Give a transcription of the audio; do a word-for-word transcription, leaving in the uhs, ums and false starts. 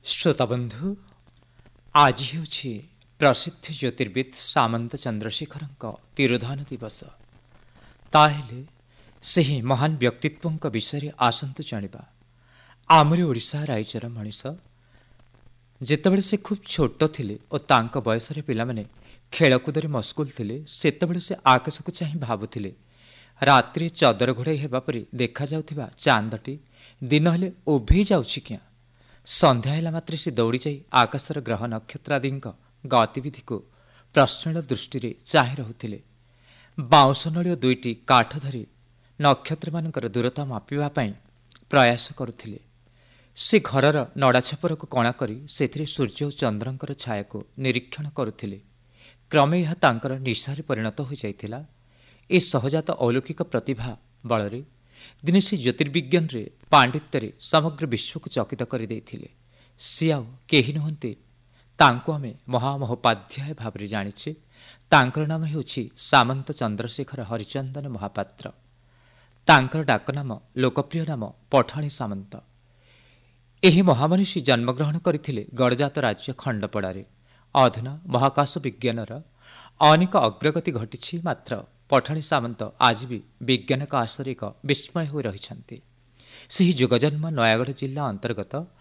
ଶ୍ରୋତାବନ୍ଧୁ, ଆଜି ହେଉଛି ପ୍ରସିଦ୍ଧ ଜ୍ୟୋତିର୍ବିତ୍ ସାମନ୍ତ ଚନ୍ଦ୍ରଶେଖରଙ୍କ ତିରୋଧାନ ଦିବସ। ତାହେଲେ ସେହି ମହାନ ବ୍ୟକ୍ତିତ୍ୱଙ୍କ ବିଷୟରେ ଆସନ୍ତୁ ଜାଣିବା। ଆମରି ଓଡ଼ିଶା ରାଇଜର ମଣିଷ ଯେତେବେଳେ ସେ ଖୁବ୍ ଛୋଟ ଥିଲେ ଓ ତାଙ୍କ ବୟସରେ ପିଲାମାନେ ଖେଳକୁଦରେ ମସଗୁଲ ଥିଲେ, ସେତେବେଳେ ସେ ଆକାଶକୁ ଚାହିଁ ଭାବୁଥିଲେ, ରାତିରେ ଚଦର ଘୋଡ଼ାଇ ହେବା ପରି ଦେଖାଯାଉଥିବା ଚାନ୍ଦଟି ଦିନ ହେଲେ ଉଭେଇ ଯାଉଛି କିଆଁ? ସନ୍ଧ୍ୟା ହେଲା ମାତ୍ରେ ସେ ଦୌଡ଼ିଯାଇ ଆକାଶର ଗ୍ରହ ନକ୍ଷତ୍ରାଦିଙ୍କ ଗତିବିଧିକୁ ପ୍ରଶ୍ନଳ ଦୃଷ୍ଟିରେ ଚାହିଁ ରହୁଥିଲେ। ବାଉଁଶ ନଳୀ ଦୁଇଟି କାଠ ଧରି ନକ୍ଷତ୍ରମାନଙ୍କର ଦୂରତା ମାପିବା ପାଇଁ ପ୍ରୟାସ କରୁଥିଲେ। ସେ ଘରର ନଡ଼ାଛପରକୁ କଣା କରି ସେଥିରେ ସୂର୍ଯ୍ୟ ଓ ଚନ୍ଦ୍ରଙ୍କର ଛାୟାକୁ ନିରୀକ୍ଷଣ କରୁଥିଲେ। କ୍ରମେ ଏହା ତାଙ୍କର ନିଶାରେ ପରିଣତ ହୋଇଯାଇଥିଲା। ଏ ସହଜାତ ଅଲୌକିକ ପ୍ରତିଭା ବଳରେ ଦିନେ ସେ ଜ୍ୟୋତିର୍ବିଜ୍ଞାନରେ ପାଣ୍ଡିତ୍ୟରେ ସମଗ୍ର ବିଶ୍ୱକୁ ଚକିତ କରିଦେଇଥିଲେ। ସିଏ ଆଉ କେହି ନୁହନ୍ତି, ତାଙ୍କୁ ଆମେ ମହାମହୋପାଧ୍ୟାୟ ଭାବରେ ଜାଣିଛେ। ତାଙ୍କର ନାମ ହେଉଛି ସାମନ୍ତ ଚନ୍ଦ୍ରଶେଖର ହରିଚନ୍ଦନ ମହାପାତ୍ର। ତାଙ୍କର ଡାକନାମ, ଲୋକପ୍ରିୟ ନାମ ପଠାଣି ସାମନ୍ତ। ଏହି ମହାମନୀଷୀ ଜନ୍ମଗ୍ରହଣ କରିଥିଲେ ଗଡ଼ଜାତ ରାଜ୍ୟ ଖଣ୍ଡପଡ଼ାରେ। ଅଧୁନା ମହାକାଶ ବିଜ୍ଞାନର ଅନେକ ଅଗ୍ରଗତି ଘଟିଛି, ମାତ୍ର ପଠାଣି ସାମନ୍ତ ଆଜି ବି ବିଜ୍ଞାନ କାଶରେ ଏକ ବିସ୍ମୟ ହୋଇ ରହିଛନ୍ତି। ସେହି ଯୁଗଜନ୍ମ ନୟାଗଡ଼ ଜିଲ୍ଲା ଅନ୍ତର୍ଗତ